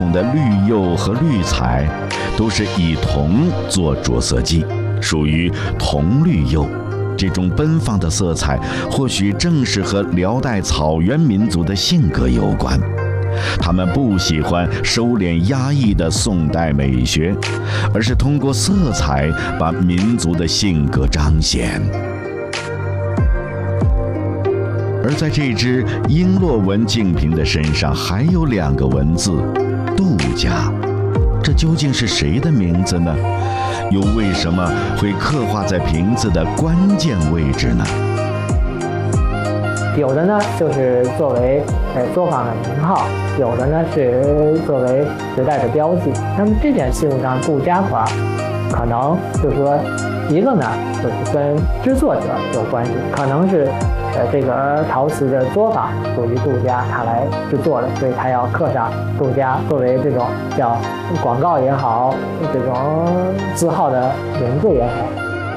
的绿釉和绿彩都是以铜做着色剂，属于铜绿釉。这种奔放的色彩，或许正是和辽代草原民族的性格有关。他们不喜欢收敛压抑的宋代美学，而是通过色彩把民族的性格彰显。而在这只璎珞纹净瓶的身上，还有2个文字“杜家”，这究竟是谁的名字呢？又为什么会刻画在瓶子的关键位置呢？ 有的呢就是作为作坊的名号，有的呢是作为时代的标记。那么这件器物上杜家款，可能就是说一个呢就是跟制作者有关系，可能是这个陶瓷的作坊属于杜家，他来制作的，所以他要刻上杜家作为这种叫广告也好，这种字号的名字也好。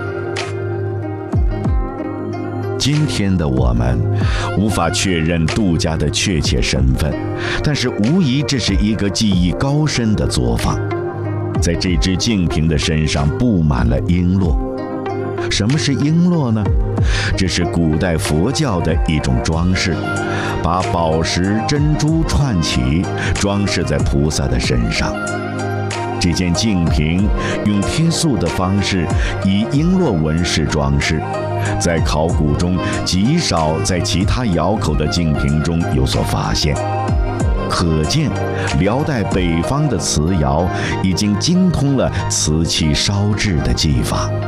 今天的我们无法确认杜家的确切身份，但是无疑这是一个技艺高深的作坊。在这只净瓶的身上布满了璎珞。什么是璎珞呢？这是古代佛教的一种装饰，把宝石珍珠串起，装饰在菩萨的身上。这件净瓶用贴塑的方式以璎珞纹饰装饰，在考古中极少在其他窑口的净瓶中有所发现，可见辽代北方的瓷窑已经精通了瓷器烧制的技法。